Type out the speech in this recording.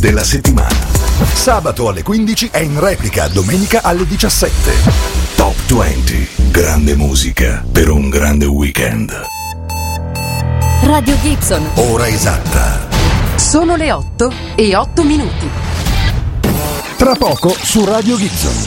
della settimana. Sabato alle 15 e in replica domenica alle 17. Top 20. Grande musica per un grande weekend. Radio Gibson. Ora esatta. Sono le 8:08. Tra poco su Radio Gibson.